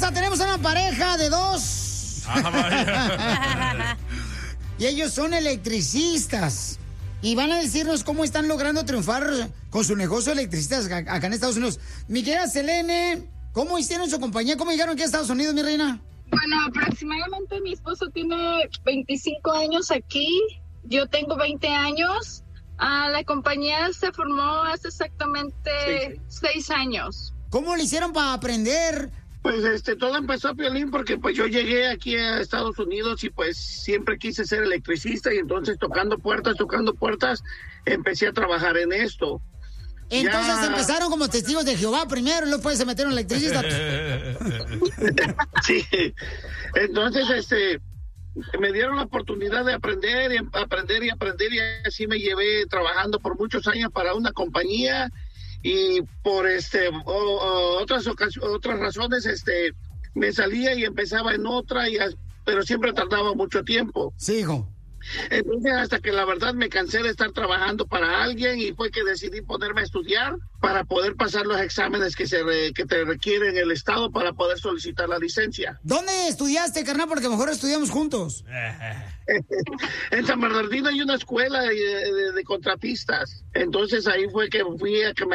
hermosa, tenemos una pareja de dos. Y ellos son electricistas. Y van a decirnos cómo están logrando triunfar con su negocio de electricistas acá en Estados Unidos. Mi querida Selene, ¿cómo hicieron su compañía? ¿Cómo llegaron aquí a Estados Unidos, mi reina? Bueno, aproximadamente mi esposo tiene 25 años aquí. Yo tengo 20 años. La compañía se formó hace exactamente 6 años. ¿Cómo le hicieron para aprender? Pues todo empezó, Piolín, porque pues yo llegué aquí a Estados Unidos y pues siempre quise ser electricista y entonces tocando puertas, empecé a trabajar en esto. Entonces empezaron como testigos de Jehová primero y luego se metieron electricistas. Sí, entonces me dieron la oportunidad de aprender y así me llevé trabajando por muchos años para una compañía y por otras razones me salía y empezaba en otra pero siempre tardaba mucho tiempo. Sí, hijo. Entonces hasta que la verdad me cansé de estar trabajando para alguien y fue que decidí ponerme a estudiar para poder pasar los exámenes que te requieren el estado para poder solicitar la licencia. ¿Dónde estudiaste, carnal? Porque mejor estudiamos juntos. En San Bernardino hay una escuela de contratistas. Entonces ahí fue que fui a que me